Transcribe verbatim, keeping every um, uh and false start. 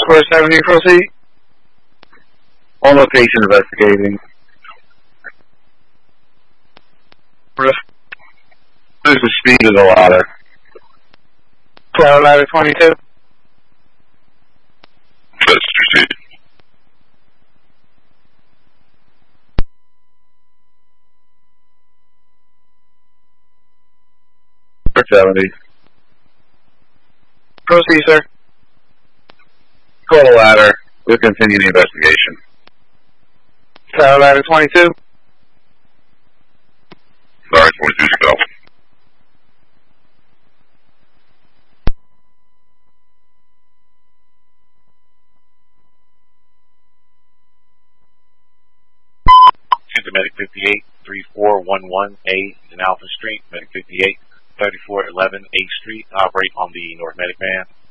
First Avenue, proceed. On location investigating. Risk. Who's the speed of the ladder? Tower ladder twenty-two. That's proceed. For seventy. Proceed, sir. Call the ladder. We'll continue the investigation. Tower ladder twenty-two. Sorry, twenty-two spell. To Medic fifty-eight, three four one one A in Alpha Street, Medic fifty-eight, thirty-four eleven eighth Street, operate on the North Medic van.